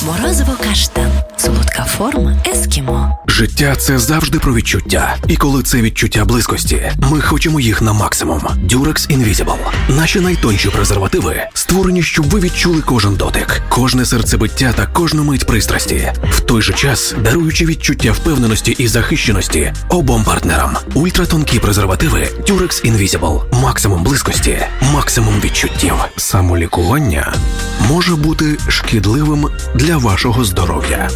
Морозиво каштан. Солодка форма ескімо. Життя – це завжди про відчуття. І коли це відчуття близькості, ми хочемо їх на максимум. Durex Invisible. Наші найтонші презервативи створені, щоб ви відчули кожен дотик, кожне серцебиття та кожну мить пристрасті. В той же час, даруючи відчуття впевненості і захищеності обом партнерам. Ультратонкі презервативи Durex Invisible. Максимум близькості, максимум відчуттів. Самолікування може бути шкідливим для вашого здоров'я.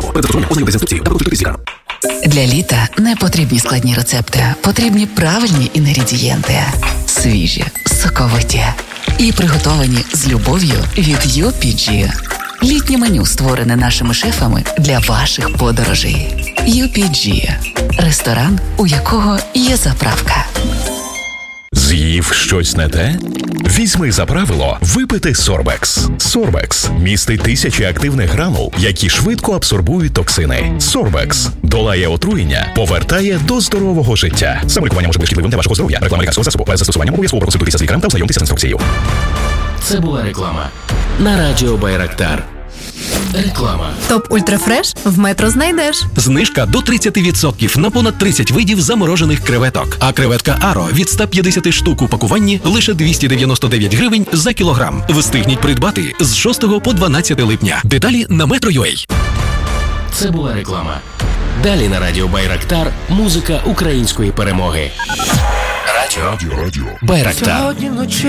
Для літа не потрібні складні рецепти. Потрібні правильні інгредієнти. Свіжі, соковиті і приготовані з любов'ю від UPG. Літнє меню створене нашими шефами для ваших подорожей. UPG – ресторан, у якого є заправка. З'їв щось не те? Візьми за правило випити Сорбекс. Сорбекс містить тисячі активних гранул, які швидко абсорбують токсини. Сорбекс долає отруєння, повертає до здорового життя. Самолікування може бути шкідливим для вашого здоров'я. Реклама лікарського засобу. Перед застосуванням обов'язково проконсультуйтеся з лікарем та ознайомтеся з інструкцією. Це була реклама на радіо Байрактар. Реклама. Топ Ультрафреш в Метро знайдеш. Знижка до 30% на понад 30 видів заморожених креветок. А креветка Аро від 150 штук у пакуванні лише 299 гривень за кілограм. Встигніть придбати з 6 по 12 липня. Деталі на Metro.ua. Це була реклама. Далі на радіо Байрактар музика української перемоги. Радіо Байрактар.